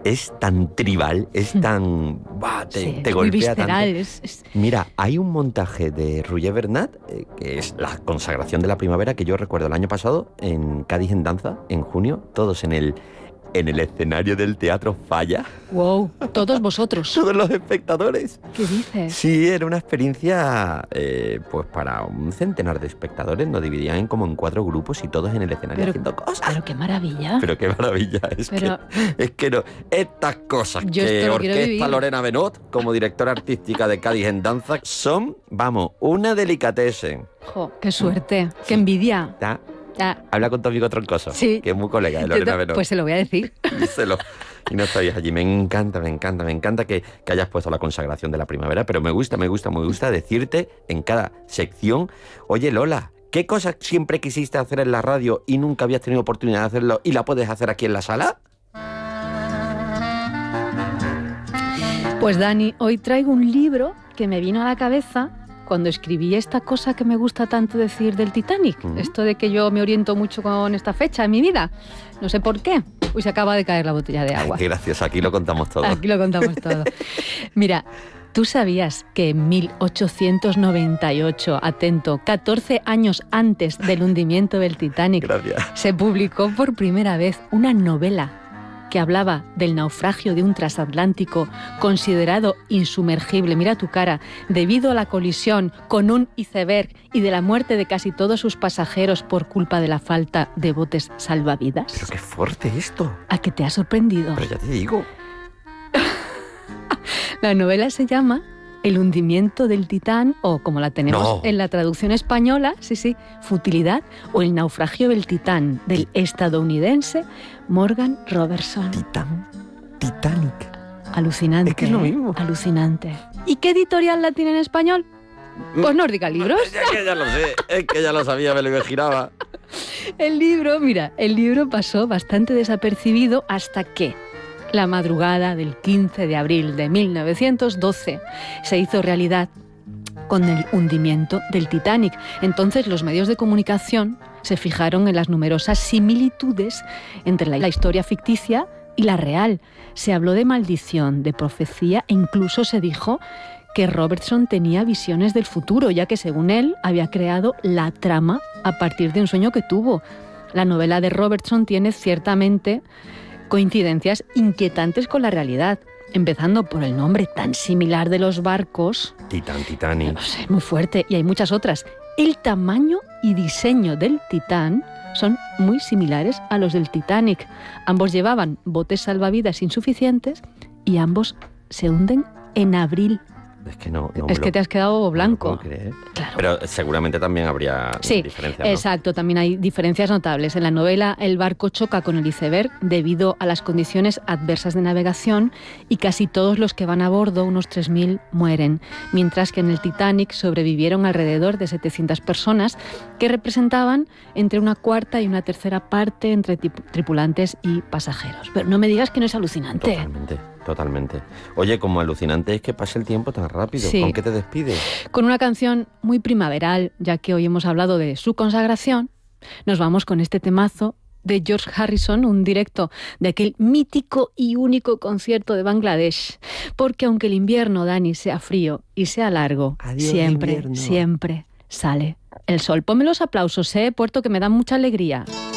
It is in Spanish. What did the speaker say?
es tan tribal, es tan... te golpea tanto. Mira, hay un montaje de Roger Bernat, que es la consagración de la primavera, que yo recuerdo el año pasado en Cádiz en Danza, en junio, todos en el escenario del Teatro Falla. ¡Wow! ¿Todos vosotros? Todos los espectadores. ¿Qué dices? Sí, era una experiencia, pues para un centenar de espectadores. Nos dividían en 4 grupos y todos en el escenario haciendo cosas. ¡Pero qué maravilla! Pero qué maravilla. Es que no. Estas cosas que orquesta Lorena Benot, como directora artística de Cádiz en Danza, son, vamos, una delicatessen. ¡Jo! ¡Qué suerte! ¡Qué envidia! Habla con tu amigo Troncoso, sí, que es muy colega de Lorena Benot. Pues se lo voy a decir. Díselo. Y no estáis allí. Me encanta que hayas puesto la consagración de la primavera, pero me gusta decirte en cada sección, oye Lola, ¿qué cosas siempre quisiste hacer en la radio y nunca habías tenido oportunidad de hacerlo y la puedes hacer aquí en la sala? Pues Dani, hoy traigo un libro que me vino a la cabeza cuando escribí esta cosa que me gusta tanto decir del Titanic, esto de que yo me oriento mucho con esta fecha en mi vida, no sé por qué, pues se acaba de caer la botella de agua. Qué gracioso, aquí lo contamos todo. Aquí lo contamos todo. Mira, ¿tú sabías que en 1898, atento, 14 años antes del hundimiento del Titanic, se publicó por primera vez una novela que hablaba del naufragio de un transatlántico considerado insumergible, mira tu cara, debido a la colisión con un iceberg y de la muerte de casi todos sus pasajeros por culpa de la falta de botes salvavidas? Pero qué fuerte esto. ¿A qué te ha sorprendido? Pero ya te digo. La novela se llama El hundimiento del Titán, o como la tenemos en la traducción española, Futilidad, o El naufragio del Titán, del estadounidense Morgan Robertson. Titanic. Alucinante. Es que es lo mismo. Alucinante. ¿Y qué editorial la tiene en español? Pues Nórdica Libros. Es que ya lo sé, es que ya lo sabía, me lo imaginaba. El libro pasó bastante desapercibido hasta que la madrugada del 15 de abril de 1912 se hizo realidad con el hundimiento del Titanic. Entonces los medios de comunicación se fijaron en las numerosas similitudes entre la historia ficticia y la real. Se habló de maldición, de profecía e incluso se dijo que Robertson tenía visiones del futuro, ya que según él había creado la trama a partir de un sueño que tuvo. La novela de Robertson tiene ciertamente coincidencias inquietantes con la realidad, empezando por el nombre tan similar de los barcos. Titanic. No sé, muy fuerte, y hay muchas otras. El tamaño y diseño del Titán son muy similares a los del Titanic. Ambos llevaban botes salvavidas insuficientes y ambos se hunden en abril. Es que no es que te has quedado blanco. No puedo creer. Claro. Pero seguramente también habría diferencias, ¿no? Exacto, también hay diferencias notables. En la novela, el barco choca con el iceberg debido a las condiciones adversas de navegación y casi todos los que van a bordo, unos 3.000, mueren. Mientras que en el Titanic sobrevivieron alrededor de 700 personas que representaban entre una cuarta y una tercera parte entre tripulantes y pasajeros. Pero no me digas que no es alucinante. Totalmente. Oye, como alucinante es que pase el tiempo tan rápido. Sí. ¿Con qué te despides? Con una canción muy primaveral, ya que hoy hemos hablado de su consagración. Nos vamos con este temazo de George Harrison, un directo de aquel mítico y único concierto de Bangladesh. Porque aunque el invierno, Dani, sea frío y sea largo, siempre sale el sol. Ponme los aplausos, Puerto, que me dan mucha alegría.